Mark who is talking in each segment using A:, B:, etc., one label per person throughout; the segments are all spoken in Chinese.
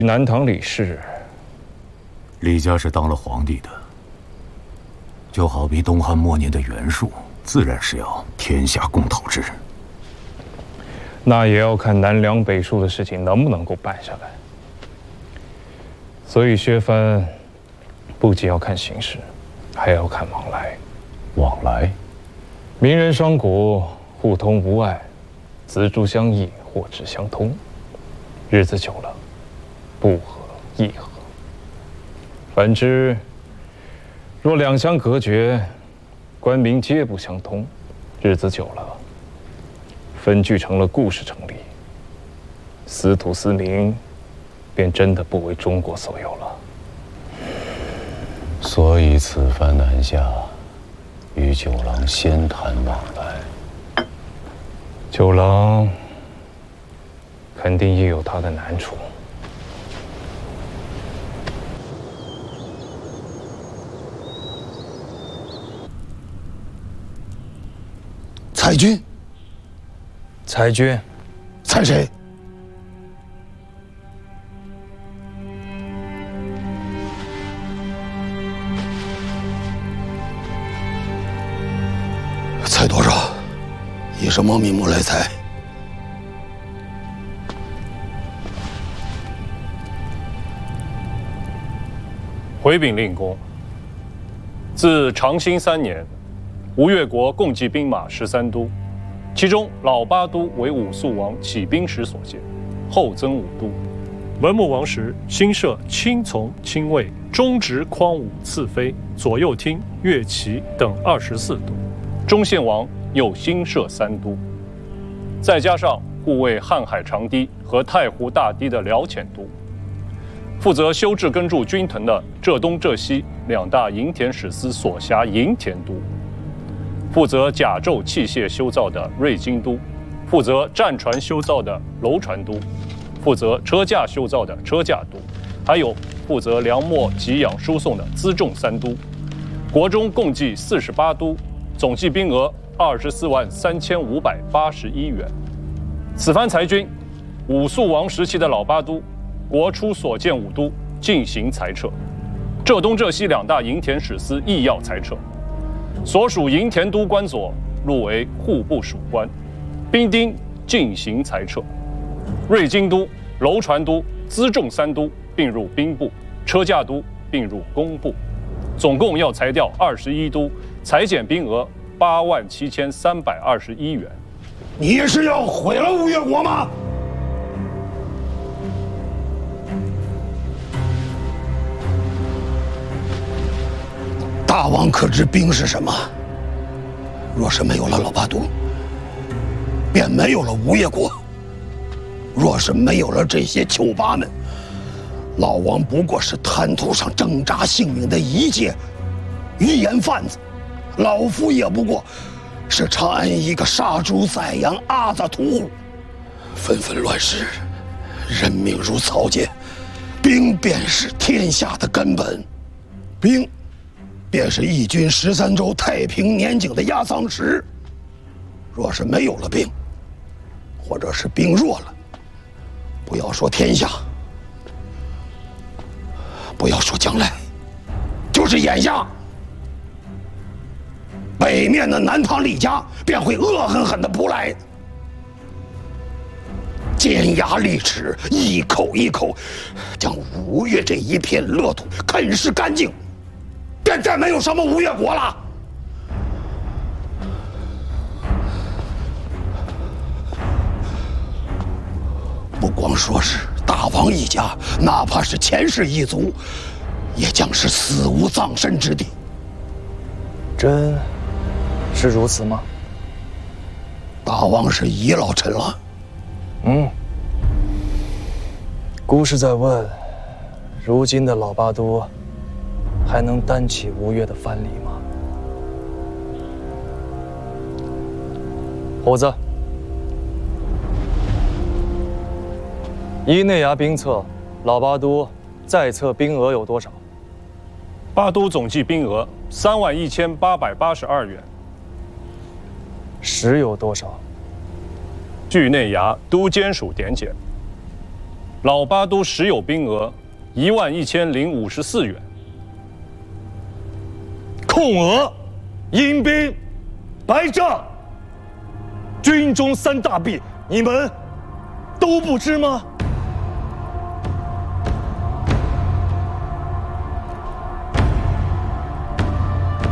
A: 南唐李氏，
B: 李家是当了皇帝的，就好比东汉末年的袁术，自然是要天下共讨之。
A: 那也要看南梁北树的事情能不能够办下来。所以削藩不仅要看形势，还要看往来。
B: 往来，
A: 民人商贾互通无碍，锱铢相益，货质相通，日子久了，不和亦和。反之，若两相隔绝，官民皆不相通，日子久了，分据成了故事成立，私土私民，便真的不为中国所有了。
B: 所以此番南下，与九郎先谈往来。
A: 九郎肯定也有他的难处。
C: 裁军？
A: 裁军？
C: 裁谁？裁多少？以什么名目来裁？
D: 回禀令公，自长兴3年，吴越国共计兵马13都，其中老八都为武肃王起兵时所建，后增5都。文穆王时新设轻从、轻卫、中直匡武次妃、左右厅、乐骑等24都。中宪王又新设3都，再加上护卫瀚海长堤和太湖大堤的辽浅都，负责修治耕筑军屯的浙东浙西2大营田使司所辖营田都，负责甲胄器械修造的瑞金都，负责战船修造的楼船都，负责车架修造的车架都，还有负责粮秣给养输送的辎重3都。国中共计48都，总计兵额243581元。此番裁军，武肃王时期的老八都，国初所建5都进行裁撤，浙东浙西2大营田使司亦要裁撤。所属营田都官佐入为户部属官，兵丁进行裁撤。瑞金都、楼船都、辎重3都并入兵部，车架都并入工部，总共要裁掉21都，裁减兵额87321元。
C: 你也是要毁了吴越国吗？大王可知兵是什么？若是没有了老八都，便没有了吴越国；若是没有了这些囚拔们，老王不过是滩涂上挣扎性命的一介鱼盐贩子，老夫也不过是长安一个杀猪宰羊阿杂屠户。纷纷乱世，人命如草芥，兵便是天下的根本，兵便是一军13州太平年景的压舱石。若是没有了兵，或者是兵弱了，不要说天下，不要说将来，就是眼下，北面的南唐李家便会恶狠狠地扑来，尖牙利齿，一口一口将吴越这一片乐土啃食干净，便再没有什么吴越国了。不光说是大王一家，哪怕是前世一族，也将是死无葬身之地。
E: 真是如此吗？
C: 大王是遗老臣了。
E: 孤是在问，如今的老八都还能担起吴越的藩篱吗？虎子，依内衙兵册，老八都在册兵额有多少？
D: 八都总计兵额31882元。
E: 实有多少？
D: 据内衙都监署点检， 老八都实有兵额11054员。
E: 空额、阴兵、白账，军中3大弊，你们都不知吗？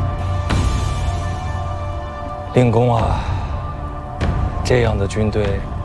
E: 令公啊，这样的军队